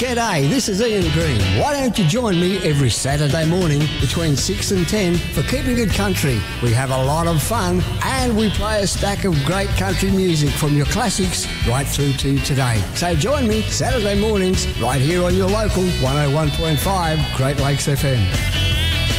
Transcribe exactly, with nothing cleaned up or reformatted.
G'day, this is Ian Green. Why don't you join me every Saturday morning between six and ten for Keeping Good Country? We have a lot of fun and we play a stack of great country music from your classics right through to today. So join me Saturday mornings right here on your local one oh one point five Great Lakes F M.